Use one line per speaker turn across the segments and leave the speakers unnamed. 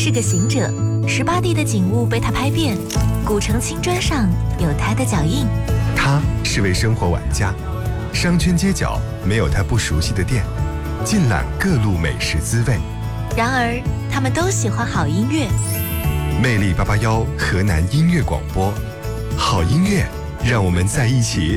是个行者，18地的景物被他拍遍，古城青砖上有他的脚印。
他是位生活玩家，商圈街角没有他不熟悉的店，尽览各路美食滋味。
然而，他们都喜欢好音乐。
魅力881河南音乐广播，好音乐，让我们在一起。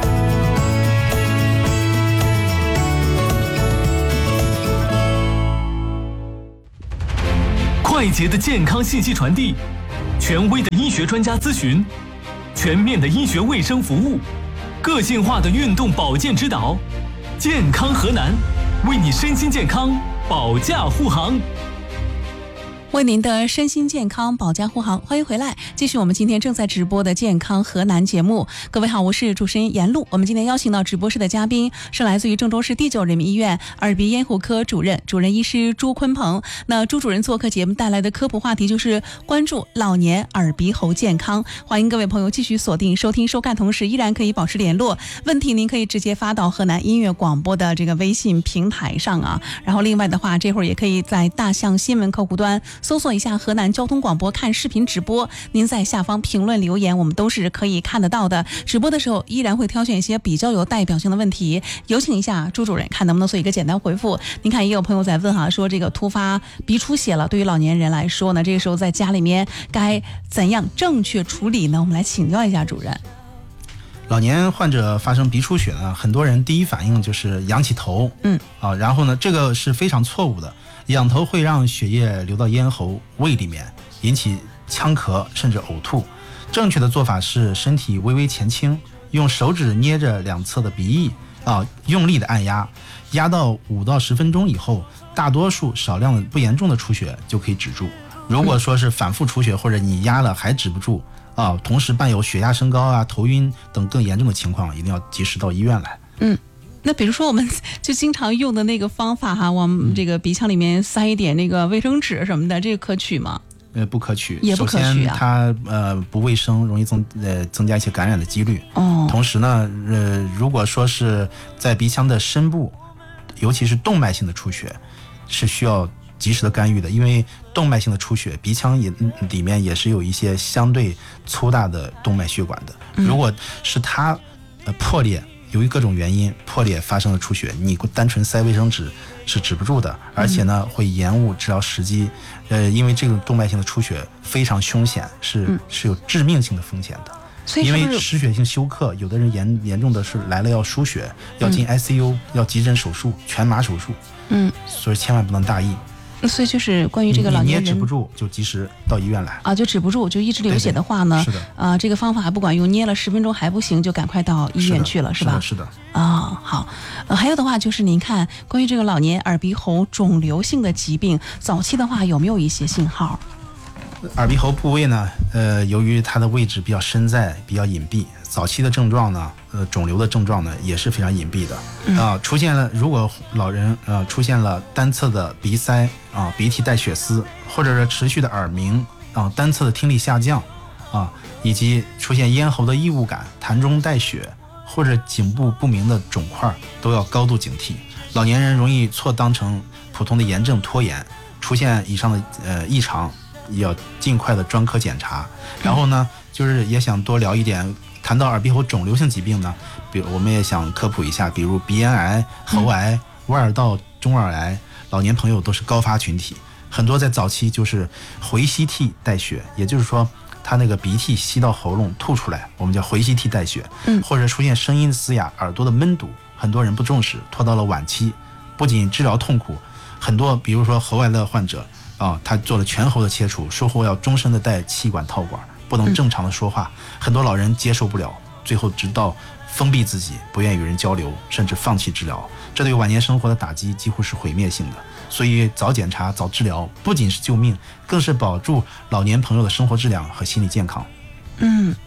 快捷的健康信息传递，权威的医学专家咨询，全面的医学卫生服务，个性化的运动保健指导，健康河南，为你身心健康保驾护航。
为您的身心健康保驾护航，欢迎回来，继续我们今天正在直播的健康河南节目。各位好，我是主持人严璐。我们今天邀请到直播室的嘉宾是来自于郑州市第9人民医院耳鼻咽喉科主任医师朱坤鹏。那朱主任做客节目带来的科普话题就是关注老年耳鼻喉健康，欢迎各位朋友继续锁定收听收看，同时依然可以保持联络，问题您可以直接发到河南音乐广播的这个微信平台上啊。然后另外的话，这会儿也可以在大象新闻客户端搜索一下河南交通广播看视频直播，您在下方评论留言，我们都是可以看得到的。直播的时候依然会挑选一些比较有代表性的问题，有请一下朱主任看能不能做一个简单回复。您看也有朋友在问哈，说这个突发鼻出血了，对于老年人来说呢，这个时候在家里面该怎样正确处理呢？我们来请教一下主任。
老年患者发生鼻出血呢，很多人第一反应就是仰起头，然后呢，这个是非常错误的。仰头会让血液流到咽喉、胃里面，引起呛咳甚至呕吐。正确的做法是身体微微前倾，用手指捏着两侧的鼻翼用力的按压，压到5到10分钟以后，大多数少量的不严重的出血就可以止住。如果说是反复出血，或者你压了还止不住同时伴有血压升高头晕等更严重的情况，一定要及时到医院来。
那比如说我们就经常用的那个方法哈，往这个鼻腔里面塞一点那个卫生纸什么的，这个可取吗？
不可取，
也不可取啊。
首先它不卫生，容易增加一些感染的几率。同时呢，如果说是在鼻腔的深部，尤其是动脉性的出血，是需要及时的干预的，因为动脉性的出血，鼻腔里面也是有一些相对粗大的动脉血管的。如果是它破裂，由于各种原因破裂发生的出血，你单纯塞卫生纸是止不住的，而且呢会延误治疗时机。因为这种动脉性的出血非常凶险，是有致命性的风险的。
所以
因为失血性休克，有的人严重的是来了要输血，要进 ICU，要急诊手术，全麻手术。所以千万不能大意。所
以就是关于这个老年人，
你捏止不住就及时到医院来
就止不住就一直流血的话呢，
是的
这个方法还不管用，捏了10分钟还不行，就赶快到医院去了，是吧？
是的。
好，还有的话就是您看关于这个老年耳鼻喉肿瘤性的疾病，早期的话有没有一些信号？
耳鼻喉部位呢，由于它的位置比较深在，比较隐蔽，早期的症状呢，肿瘤的症状呢也是非常隐蔽的。出现了，如果老人出现了单侧的鼻塞鼻涕带血丝，或者是持续的耳鸣单侧的听力下降以及出现咽喉的异物感、痰中带血，或者颈部不明的肿块，都要高度警惕。老年人容易错当成普通的炎症拖延，出现以上的异常，也要尽快的专科检查。然后呢，就是也想多聊一点，谈到耳鼻喉肿瘤性疾病呢，比如我们也想科普一下，比如鼻咽癌、喉癌、外耳道中耳癌，老年朋友都是高发群体，很多在早期就是回吸涕带血，也就是说他那个鼻涕吸到喉咙吐出来，我们叫回吸涕带血。或者出现声音嘶哑、耳朵的闷堵，很多人不重视，拖到了晚期，不仅治疗痛苦，很多比如说喉癌的患者他做了全喉的切除，术后要终身的戴气管套管，不能正常的说话，很多老人接受不了，最后直到封闭自己，不愿与人交流，甚至放弃治疗，这对晚年生活的打击几乎是毁灭性的。所以早检查、早治疗不仅是救命，更是保住老年朋友的生活质量和心理健康。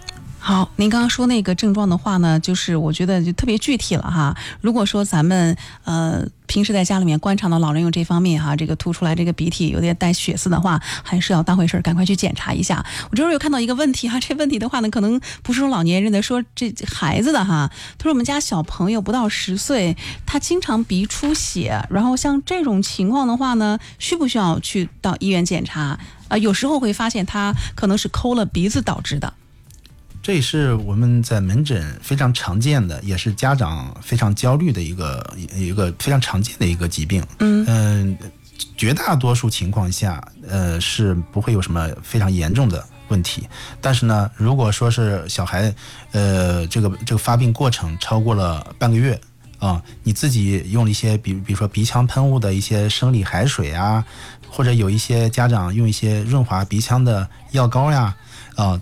好，您刚刚说那个症状的话呢，就是我觉得就特别具体了哈。如果说咱们平时在家里面观察到老人有这方面哈，这个吐出来这个鼻涕有点带血丝的话，还是要当回事儿，赶快去检查一下。我这会儿有看到一个问题哈，这问题的话呢，可能不是说老年人的，说这孩子的哈。他说我们家小朋友不到10岁，他经常鼻出血，然后像这种情况的话呢，需不需要去到医院检查？有时候会发现他可能是抠了鼻子导致的。
这也是我们在门诊非常常见的，也是家长非常焦虑的一个非常常见的一个疾病。绝大多数情况下，是不会有什么非常严重的问题。但是呢，如果说是小孩，这个发病过程超过了半个月啊，你自己用了一些比如说鼻腔喷雾的一些生理海水啊，或者有一些家长用一些润滑鼻腔的药膏呀。